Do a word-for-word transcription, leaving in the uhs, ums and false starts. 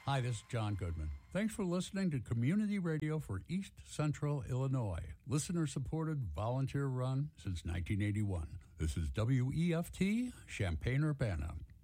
Hi, this is John Goodman. Thanks for listening to Community Radio for East Central Illinois. Listener-supported, volunteer-run since nineteen eighty-one. This is W E F T, Champaign-Urbana.